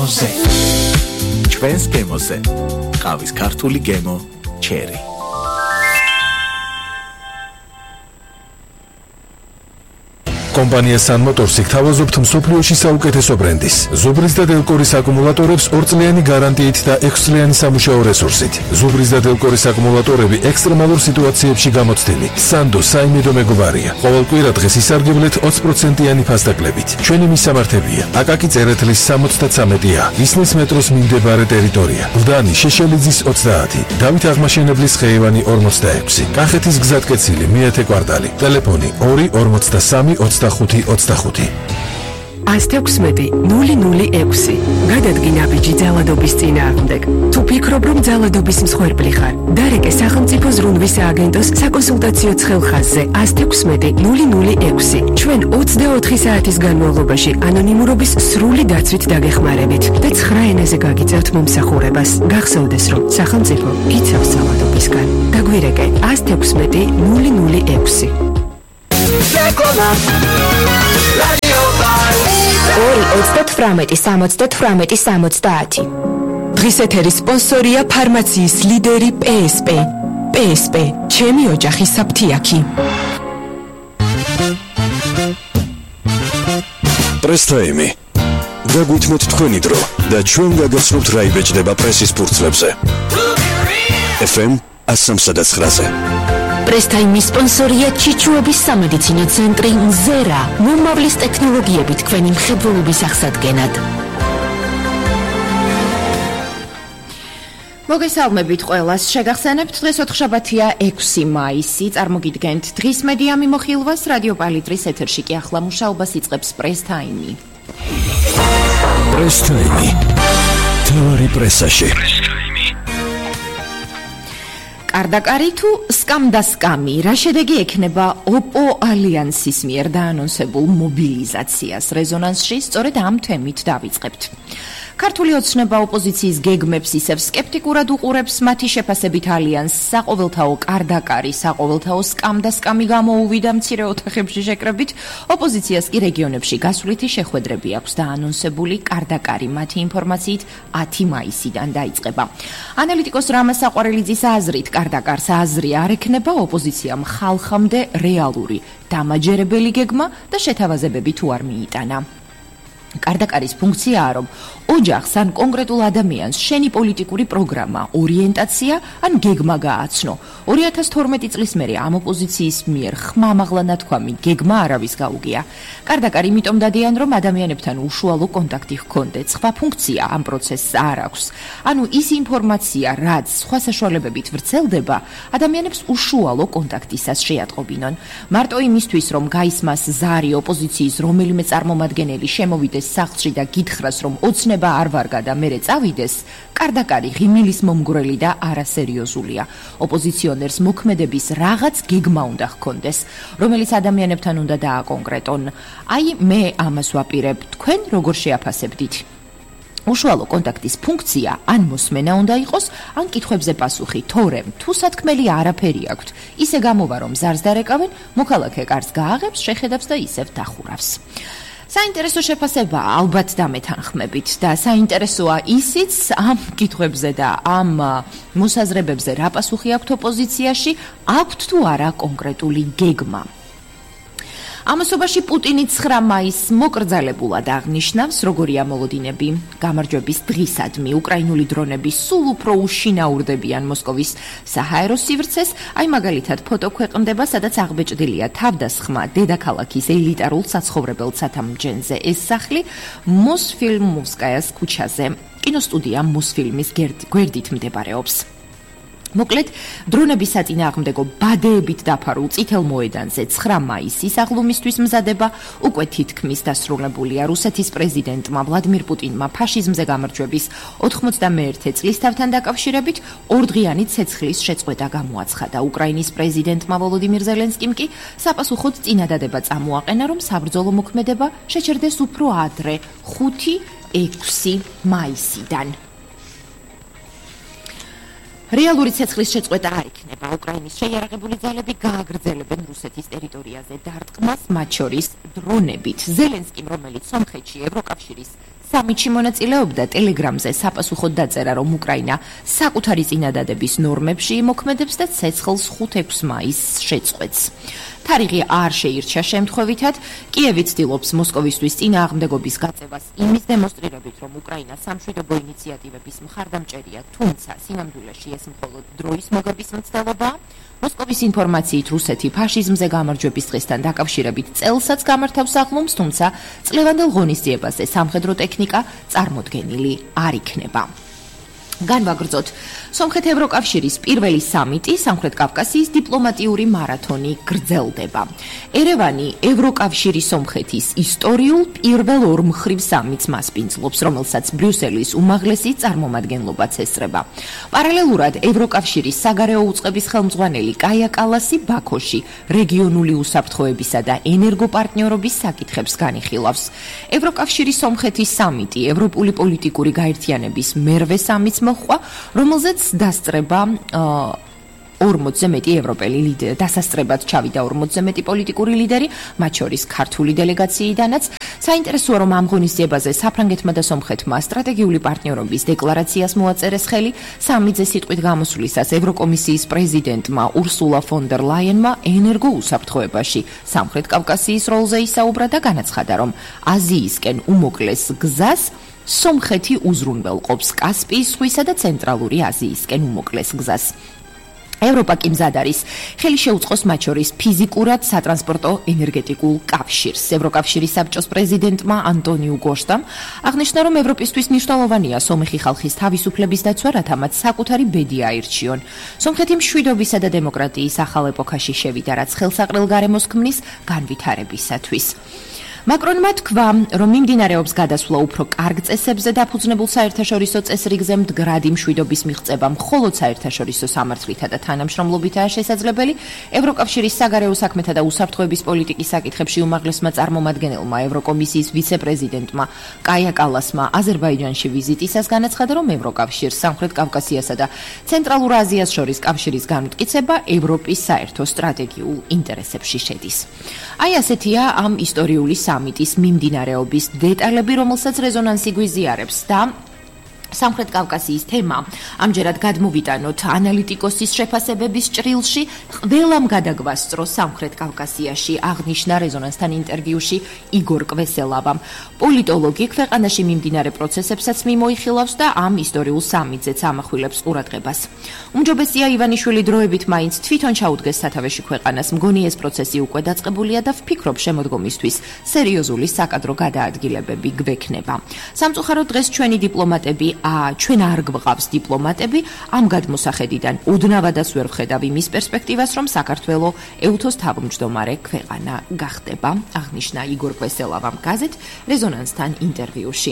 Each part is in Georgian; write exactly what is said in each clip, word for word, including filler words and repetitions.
გემოზე. ჩვენს გემოზე. ყავის ქართული გემო ჩერი. კომპანია Sun Motors გთავაზობთ მსოფლიოში საუკეთესო ბრენდის, ზუბრის და დელკორის აკუმულატორებს ორწლიანი გარანტიით და ექვსწლიანი სამუშაო რესურსით. ზუბრის და დელკორის აკუმულატორები ექსტრემალურ სიტუაციებში გამოცდილი. Sando საიმედო მეგობარია. ყოველ კვირა დღეს ისარგებლეთ ოცი პროცენტიანი ფასდაკლებით. ჩვენი მისამართებია: აკაკი წერეთლის სამოცდათვრამეტი A, ისნის მეტროს მიმდებარე ტერიტორია, გლდანი შეშელიძის ოცდაათი, დავით აღმაშენებლის ხეივანი ორმოცდაექვსი, კახეთის გზატკეცილი მეათე კვარტალი, ტელეფონი ორი ორმოცდასამი ოცდახუთი ოცდახუთი. ათი ექვსმეტი ნული ნული ექვსი. გადადგი ნაბიჯი ძალადობის წინააღმდეგ. თუ ფიქრობ, რომ ძალადობის მსხვერპლი ხარ, დარეკე სახელმწიფო ზრუნვის სააგენტოს საკონსულტაციო ცხელხაზზე ათი ექვსმეტი ნული ნული ექვსი. ჩვენ ოცდაოთხი საათის განმავლობაში ანონიმურობის სრული დაცვით დაგეხმარებით და ცხრა ენაზე გაგიწევთ მომსახურებას. გახსოვდეს, რომ სახელმწიფო იცავს ძალადობისგან. დაგვირეკე ათი ექვსმეტი ნული ნული ექვსი. ორი ოცდათვრამეტი სამოცდათვრამეტი სამოცდაათი. დღის ეთერის სპონსორია ფარმაციის ლიდერი პი ეს პი. პი ეს პი, ჩემი ოჯახის საფთიაქი. პრესტაიმი. დაგვითმოთ თქვენი დრო და ჩვენ გაგაცნობთ რა იბეჭდება პრესის ფურცლებზე. ეფ ემ ათი სამსდაათი. პრესტაიმის სპონსორია ჩიჩუების სამედიცინო ცენტრი მზერა, მომავლის ტექნოლოგიებით თქვენი მხედველობის აღსადგენად. მოგესალმებით ყველას, შეგახსენებთ დღეს ოთხშაბათია ექვსი მაისი, წარმოგიდგენთ დღის მედია მიმოხილვას, რადიო პალიტრის ეთერში კი ახლა მუშაობას იწყებს პრესტაიმი. პრესტაიმი. თავარი პრესაში. კარდაკარი თუ სკამდასკამი, რა შედეგი ექნება ოპო ალიანსის მიერ დაანონსებულ მობილიზაციას? რეზონანსში სწორედ ამ თემით დავიწყებთ. ქართული ოცნება ოპოზიციის გეგმებს ისევ სკეპტიკურად უყურებს, მათი შეფასებით ალიანსს საყოველთაო კარდაკარი, საყოველთაო სკამდასკამი გამოუვიდა მცირე ოთახებში შეკრებით, ოპოზიციას კი რეგიონებში გასვლითი შეხვედრები აქვს დაანონსებული. კარდაკარი მათი ინფორმაციით ათი მაისიდან დაიწყება. ანალიტიკოს რამა საყვარელიძის აზრით, კარდაკარს აზრი არ ექნება, ოპოზიციამ ხალხამდე რეალური დამაჯერებელი გეგმა და შეთავაზებები თუ არ მიიტანა. კარდაკარის ფუნქციაა, რომ ოჯახს ან კონკრეტულ ადამიანს შენი პოლიტიკური პროგრამა, ორიენტაცია ან გეგმა გააცნო. ორი ათას თორმეტი წლის მერე ამ ოპოზიციის მიერ ხმამაღლა ნათქვამი გეგმა არავის გაუგია. კარდაკარი იმიტომ დადიან, რომ ადამიანებთან უშუალო კონტაქტი ჰქონდეთ. სხვა ფუნქცია ამ პროცესს არ აქვს. ანუ ის ინფორმაცია, რაც სხვა საშუალებებით ვრცელდება, ადამიანებს უშუალო კონტაქტისას შეატყობინონ. მარტო იმისთვის, რომ გაისმას ზარი ოპოზიციის რომელიმე წარმომადგენელი შემოვიდეს სახლში და გითხრას, რომ ოცნება არ ვარგა და მერე წავიდეს, კარდაკარი ღიმილის მომგვრელი და არასერიოზულია. ოპოზიციონერს მოქმედების რაღაც გეგმა უნდა ჰქონდეს, რომელიც ადამიანებთან უნდა დააკონკრეტონ. აი, მე ამას ვაპირებ, თქვენ როგორ შეაფასებდით? უშუალო კონტაქტის ფუნქცია ან მოსმენა უნდა იყოს, ან კითხვებზე პასუხი, თორემ თუ სათქმელი არაფერი აქვთ, ისე გამოვა, რომ ზარს დარეკავენ, მოქალაქე კარს გააღებს, შეხედავს და ისევ დახურავს. საინტერესო შეფასება ალბათ დამეთანხმებით და საინტერესოა ისიც ამ კითხვებზე და ამ მოსაზრებებზე რა პასუხი აქვთ ოპოზიციაში, აქვთ თუ არა კონკრეტული გეგმა. ამასობაში პუტინი ცხრა მაისს მოკრძალებულად აღნიშნავს, როგორია მოლოდინები. გამარჯვების დღისადმი უკრაინული დრონები სულ უფრო უშინაურდებიან მოსკოვის საჰაერო სივრცეს, აი მაგალითად ფოტო ქვეყნდება, სადაც აღბეჭდილია თავდასხმა დედაქალაქის ელიტარულ საცხოვრებელ ცათამბჯენზე. ეს სახლი მოსფილმოვსკაიას ქუჩაზე, კინოსტუდია მოსფილმის გვერდით მდებარეობს. მოკლედ, დრონების საწინააღმდეგო ბადეებით დაფარულ წითელ მოედანზე ცხრა მაისის აღლუმისთვის მზადება უკვე თითქმის დასრულებულია. რუსეთის პრეზიდენტმა ვლადიმირ პუტინმა ფაშიზმზე გამარჯვების ოთხმოცდამეერთე წლისთავთან დაკავშირებით ორდღიანი ცეცხლის შეწყვეტა გამოაცხადა. უკრაინის პრეზიდენტმა ვოლოდიმირ ზელენსკიმ კი საპასუხოდ წინადადება წამოაყენა, რომ საბრძოლო მოქმედება შეჩერდეს უფრო ადრე, ხუთი ექვსი მაისიდან. რეალური ცეცხლის შეწყვეტა არ იქნება. უკრაინის შეიარაღებული ძალები გააგრძელებენ რუსეთის ტერიტორიაზე დარტყმას, მათ შორის დრონებით. ზელენსკიმ, რომელიც სომხეთში ევროკავშირის სამიტში მონაწილეობდა, ტელეგრამზე საპასუხოდ დაწერა, რომ უკრაინა საკუთარი წინადადების ნორმებში იმოქმედებს და ცეცხლს ხუთ-ექვსი მაისს შეწყვეტს. თარიღი არ შეირჩა შემთხვევითად, კიევი ცდილობს მოსკოვისთვის წინააღმდეგობის გაწევას იმის დემონსტრირებით, რომ უკრაინა სამშვიდობო ინიციატივების მხარდამჭერია, თუმცა სინამდვილეში ეს მხოლოდ დროის მოგების მცდელობაა. მოსკოვის ინფორმაციით რუსეთი ფაშიზმზე გამარჯვების დღესთან დაკავშირებით წელსაც გამართავს აღლუმს, თუმცა წლევანდელ ღონისძიებაზე სამხედრო ტექნიკა წარმოდგენილი არ იქნება. განვაგრძოთ, სომხეთ-ევროკავშირის პირველი სამიტი სამხრეთ კავკასიის დიპლომატიური მარათონი გრძელდება. ერევანი ევროკავშირის სომხეთის ისტორიულ პირველ ორმხრივ სამიტს მასპინძლობს, რომელსაც ბრიუსელის უმაღლესი წარმომადგენლობაც ესწრება. პარალელურად ევროკავშირის საგარეო უწყების ხელმძღვანელი კაია კალასი ბაქოში რეგიონული უსაფრთხოებისა და ენერგოპარტნიორობის საკითხებს განიხილავს. ევროკავშირის სომხეთის სამიტი ევროპული პოლიტიკური გაერთიანების მერვე სამიტს მოხდა, რომელზეც დასწრება ორმოცზე მეტი ევროპელი ლიდერი, დასასწრებად ჩავიდა ორმოცზე მეტი პოლიტიკური ლიდერი, მათ შორის ქართული დელეგაციიდანაც. საინტერესოა, რომ ამ ღონისძიებაზე საფრანგეთმა და სომხეთმა სტრატეგიული პარტნიორობის დეკლარაციას მოაწერეს ხელი. სამიტზე სიტყვით გამოსვლისას ევროკომისიის პრეზიდენტმა ურსულა ფონ დერ ლაიენმა ენერგოუსაფრთხოებაში სამხრეთ კავკასიის როლზე ისაუბრა და განაცხადა, რომ აზიისკენ უმოკლეს გზას სომხეთი უზრუნველყოფს კასპიის ზღვისა და ცენტრალური აზიისკენ უმოკლეს გზას. ევროპა კი მზად არის ხელი შეუწყოს მათ შორის ფიზიკურად სატრანსპორტო ენერგეტიკულ კავშირს. ევროკავშირის საბჭოს პრეზიდენტმა ანტონიუ გოშტამ აღნიშნა, რომ ევროპისთვის მნიშვნელოვანია სომეხი ხალხის თავისუფლების დაცვა, რათა მათ საკუთარი ბედი აირჩიონ. სომხეთი მშვიდობისა და დემოკრატიის ახალ ეპოქაში შევიდა, რაც ხელსაყრელ გარემოს ქმნის განვითარებისათვის. მაკრონმა თქვა, რომ მიმდინარეობს გადასვლა უფრო კარგ წესებზე დაფუძნებულ საერთაშორისო წესრიგზე, მდგრადი მშვიდობის მიღწევა მხოლოდ საერთაშორისო სამართლითა და თანამშრომლობითაა შესაძლებელი. ევროკავშირის საგარეო საქმეთა და უსაფრთხოების პოლიტიკის საკითხებში უმაღლესმა წარმომადგენელმა ევროკომისიის ვიცე-პრეზიდენტმა კაია კალასმა აზერბაიჯანში ვიზიტისას განაცხადა, რომ ევროკავშირს სამხრეთ კავკასიასა და ცენტრალურ აზიას შორის კავშირის განმტკიცება ევროპის საერთო სტრატეგიულ ინტერესებში შედის. აი ასეთია ამ ისტორიული სამიტის მიმდინარეობის დეტალები, რომელსაც რეზონანსი გვიზიარებს და სამხრეთ კავკასიის თემა ამჯერად გადმოვიტანოთ ანალიტიკოსის შეფასებების ჭრილში. ყველამ გადაგვასწრო სამხრეთ კავკასიაში, აღნიშნა რეზონანსთან ინტერვიუში იგორ კვესელავამ. პოლიტოლოგი ქვეყანაში მიმდინარე პროცესებსაც მიმოიხილავს და ამ ისტორიულ სამიტზეც ამახვილებს ყურადღებას. უმჯობესია ივანიშვილი დროებით მაინც თვითონ ჩაუდგეს სათავეში ქვეყანას. მგონი ეს პროცესი უკვე დაწყებულია და ვფიქრობ შემოდგომისთვის სერიოზული საკადრო გადაადგილებები გვექნება. სამწუხაროდ დღეს ჩვენი დიპლომატები ჩვენ არ გვყავს დიპლომატები, ამ გადმოსახედიდან უდნავადაც ვერ ვხედავ იმის პერსპექტივას, რომ საქართველო ეუთოს თავმჯდომარე ქვეყანა გახდება, აღნიშნა იგორ კვესელავამ გაზეთ რეზონანსთან ინტერვიუში.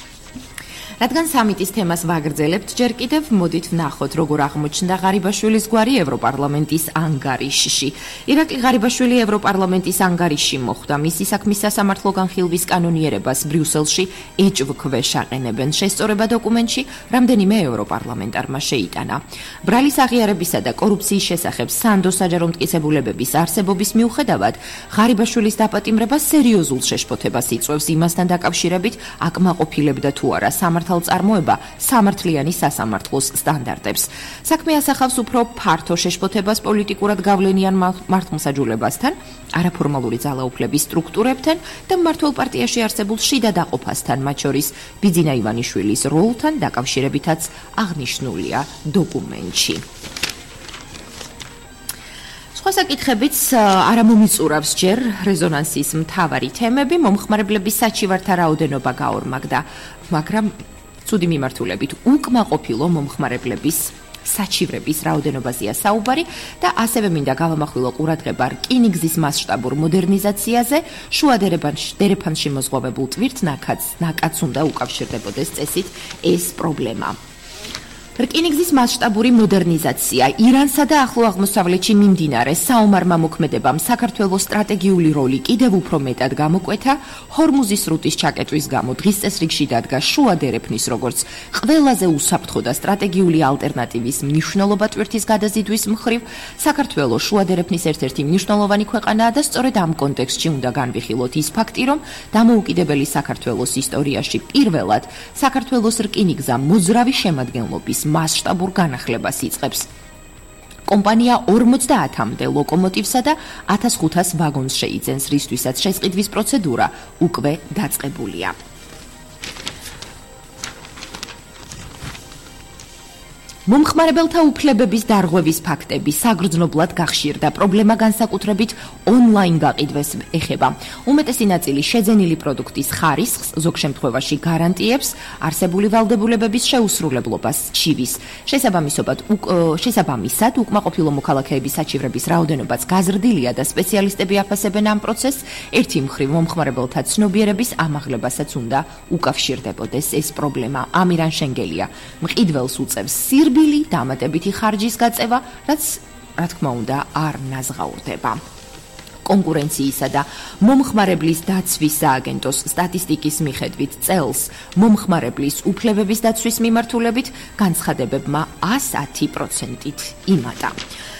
რადგან სამიტის თემას ვაგრძელებთ, ჯერ კიდევ მოდით ვნახოთ, როგორ აღმოჩნდა ღარიბაშვილის გვარი ევროპარლამენტის ანგარიშში. ირაკლი ღარიბაშვილი ევროპარლამენტის ანგარიშში მოხვდა. მისი საქმის სასამართლო განხილვის კანონიერებას ბრიუსელში ეჭვქვეშ აყენებენ. შესწორება დოკუმენტში რამდენიმე ევროპარლამენტარმა შეიტანა. ბრალის აღიარებისა და კორუფციის შესახებ სანდო საჯარო მტკიცებულებების არსებობის მიუხედავად, ღარიბაშვილის დაპატიმრება სერიოზულ შეშფოთებას იწვევს იმასთან დაკავშირებით, აკმაყოფილებდა თუ არა სამართალ წარმოება სამართლიანი სასამართლოს სტანდარტებს. საქმე ასახავს უფრო ფართო შეშფოთებას პოლიტიკურად გავლენიან მართლმსაჯულებასთან, არაფორმალური ძალაუფლების სტრუქტურებთან და მმართველ პარტიაში არსებულ შიდა დაყოფასთან, მათ შორის ბიძინა ივანიშვილის როლთან დაკავშირებითაც აღნიშნულია დოკუმენტში. სხვა საკითხებიც არ მომიწურავს ჯერ რეზონანსის მთავარი თემები, მომხმარებლების საჩივართა რაოდენობა გაორმაგდა, მაგრამ ცუდი მიმართულებით უკმაყოფილო მომხმარებლების საჩივრების რაოდენობაზეა საუბარი და ასევე მინდა გავამახვილო ყურადღება რკინიგზის მასშტაბურ მოდერნიზაციაზე. შუა დერეფანში მოზღვავებულ ტვირთ ნაკადს ნაკადს უნდა უკავშირდებოდეს წესით ეს პრობლემა. რკინიგზის მასშტაბური მოდერნიზაცია, ირანსა და ახლო აღმოსავლეთში მიმდინარე საომარმა მოქმედებამ საქართველოს სტრატეგიული როლი კიდევ უფრო მეტად გამოკვეთა, ჰორმუზის სრუტის ჩაკეტვის გამო დღის წესრიგში დადგა შუა დერეფნის როგორც ყველაზე უსაფრთხო და სტრატეგიული ალტერნატივის მნიშვნელობა ტვირთის გადაზიდვის მხრივ, საქართველოს შუა დერეფნის ერთ-ერთი მნიშვნელოვანი ქვეყანაა და სწორედ ამ კონტექსტში უნდა განვიხილოთ ის ფაქტი, რომ დამოუკიდებელი საქართველოს ისტორიაში პირველად საქართველოს რკინიგზა მოძრავი შემადგენლობის მასშტაბურ განახლებას იწყებს. კომპანია ორმოცდაათამდე ლოკომოტივსა და ათას ხუთას ვაგონს შეიძენს, რისთვისაც შესყიდვის პროცედურა უკვე დაწყებულია. მომხმარებელთა უფლებების დარღვევის ფაქტები საგრძნობლად გახშირდა, პრობლემა განსაკუთრებით ონლაინ გაყიდვას ეხება. უმეტესი ნაწილი შეძენილი პროდუქტის ხარისხს, ზოგ შემთხვევაში გარანტიებს, არსებული ვალდებულებების შეუსრულებლობას ჩივის. შესაბამისობად, შესაბამისად, უკმაყოფილო მოქალაქეების საჩივრების რაოდენობაც გაზრდილია და სპეციალისტები აფასებენ ამ პროცესს. ერთი მხრივ მომხმარებელთა ცნობიერების ამაღლებასაც უნდა უკავშირდებოდეს ეს პრობლემა. ამირან შენგელია მყიდველს უწევს სირბილი დამატებითი ხარჯის გაწევა, რაც რა თქმა უნდა არ ნაზღაურდება. კონკურენციისა და მომხმარებლის დაცვის სააგენტოს სტატისტიკის მიხედვით წელს მომხმარებლის უფლებების დაცვის მიმართულებით განცხადებებმა ათს ათი პროცენტით იმატა.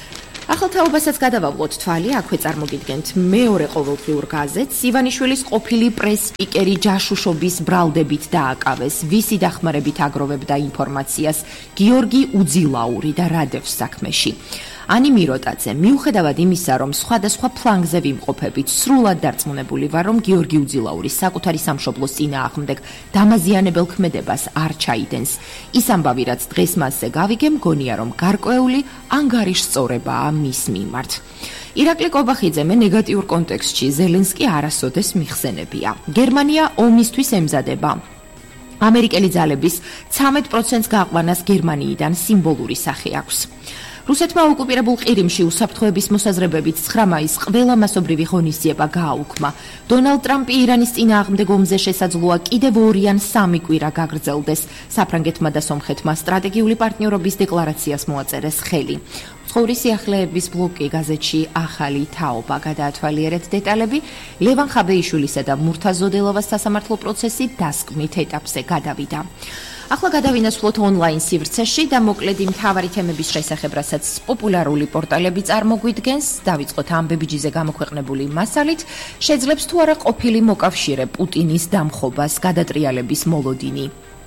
ახალ თაობასაც გადავავლოთ თვალი, აქვე წარმოგიდგენთ მეორე ყოველდღიურ გაზეთს. ივანიშვილის ყოფილი პრეს-სპიკერი ჯაშუშობის ბრალდებით დააკავეს, ვისი დახმარებით აგროვებდა ინფორმაციას გიორგი უძილაური და რადევს საქმეში. ანი მიროტაძე, მიუხედავად იმისა, რომ სხვადასხვა ფლანგზე ვიმყოფებით, სრულად დარწმუნებული ვარ, რომ გიორგი უძილაურის საკუთარი სამშობლოს წინააღმდეგ დამაზიანებელ ქმედებას არ ჩაიდენს. ის ამბავი, რაც დღეს მასზე გავიგე, მგონია, რომ გარკვეული ანგარიშსწორებაა მის მიმართ. ირაკლი კობახიძემ ნეგატიურ კონტექსტში ზელენსკი არასოდეს მიხსენებია. გერმანია ომისთვის ემზადება. ამერიკელი ძალების ცამეტ პროცენტს გაყვანას გერმანიიდან სიმბოლური სახე აქვს. რუსეთმა ოკუპირებულ ყირიმში უსაფრთხოების მოსაზრებებით ცხრა მაისს ყველა მასობრივი ღონისძიება გააუქმა. დონალდ ტრამპი ირანის წინააღმდეგ ომზე შესაძლოა კიდევ ორი ან სამი კვირა გაგრძელდეს. საფრანგეთმა და სომხეთმა სტრატეგიული პარტნიორობის დეკლარაციას მოაწერეს ხელი. ცხოვრის სიახლეების ბლოკი გაზეთში ახალი თაობა გადაათვალიერეთ დეტალები. ლევან ხაბეიშვილისა და მურთაზოდელოვას სასამართლო პროცესი დასკვნით ეტაპზე გადავიდა. ახლა გადავინაცვლოთ ონლაინ სივრცეში და მოკლედ იმ მთავარი თემების შესახებ, რასაც პოპულარული პორტალები წარმოგვიდგენს, დავიწყოთ ამბებიჯიზე გამოქვეყნებული მასალით, შეძლებს თუ არა ყოფილი მოკავშირე პუტინის დამხობას გადატრიალების მოლოდინი.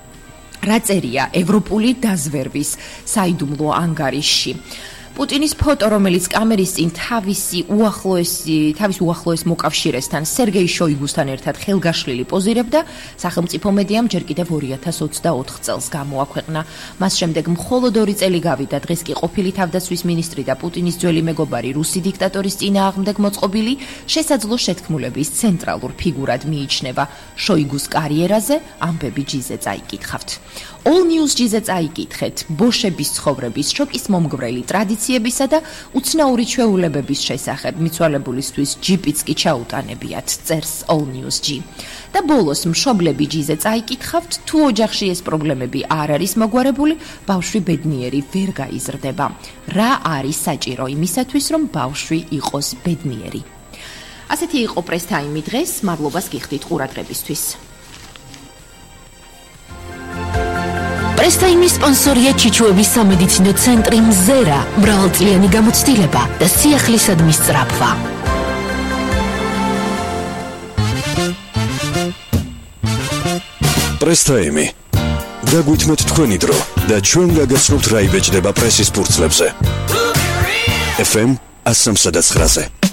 რა წერია ევროპული დაზვერვის საიდუმლო ანგარიშში. პუტინის ფოტო, რომელიც კამერის წინ თავისი უახლოესი, თავის უახლოეს მოკავშირესთან, სერგეი შოიგუსთან ერთად ხელგაშლილი პოზირებდა, სახელმწიფო მედიამ ჯერ კიდევ ორი ათას ოცდაოთხ წელს გამოაქვეყნა. მას შემდეგ მხოლოდ ორი წელი გავიდა, დღეს კი ყოფილი თავდაცვის მინისტრი და პუტინის ძველი მეგობარი რუსი დიქტატორის წინააღმდეგ მოწყობილი შესაძლო შეთქმულების ცენტრალურ ფიგურად მიიჩნევა. შოიგუს კარიერაზე ამბები ჯიზე წაიკითხავთ. All News ჯიზე წაიკითხეთ ბოშების ცხოვრების შოკის მომგვრელი ტრადიციებისა და უცნაური ჩვეულებების შესახებ მიცვალებულისთვის ჯიპიც კი ჩაუტანებიათ, წერს All News ჯი. და ბოლოს მშობლები ჯიზე წაიკითხავთ, თუ ოჯახში ეს პრობლემები არ არის მოგვარებული, ბავშვი ბედნიერი ვერ გაიზრდება. რა არის საჭირო იმისათვის, რომ ბავშვი იყოს ბედნიერი? ასეთი იყო პრეს ტაიმი დღეს, მადლობას გიხდით ყურადღებისთვის. პრესტაიმის სპონსორია ჩიჩუების სამედიცინო ცენტრი მზერა, მრავალწლიანი გამოცდილება და სიახლისადმის სწრაფვა. პრესტაიმი. დაგვითმოთ თქვენი დრო და ჩვენ გაგაცნობთ რა იბეჭდება პრესის ფურცლებზე. ეფ ემ one oh three point nine